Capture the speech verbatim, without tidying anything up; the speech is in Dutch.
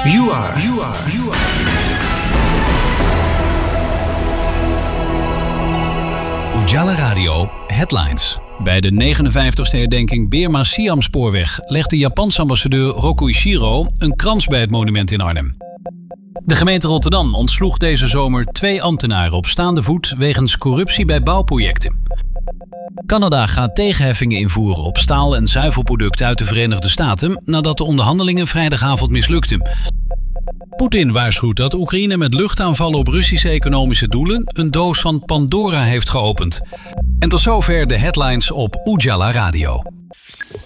You are. You are. You are. Ujala Radio Headlines. Bij de negenenvijftigste herdenking Beerma-Siam-spoorweg legt de Japanse ambassadeur Roku Ishiro een krans bij het monument in Arnhem. De gemeente Rotterdam ontsloeg deze zomer twee ambtenaren op staande voet wegens corruptie bij bouwprojecten. Canada gaat tegenheffingen invoeren op staal- en zuivelproducten uit de Verenigde Staten nadat de onderhandelingen vrijdagavond mislukten. Poetin waarschuwt dat Oekraïne met luchtaanvallen op Russische economische doelen een doos van Pandora heeft geopend. En tot zover de headlines op Ujala Radio.